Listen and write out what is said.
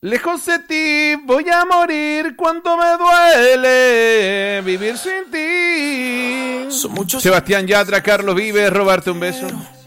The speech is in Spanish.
Lejos de ti voy a morir, cuánto me duele vivir sin ti. Son muchos. Sebastián Yatra, Carlos Vives, robarte un beso.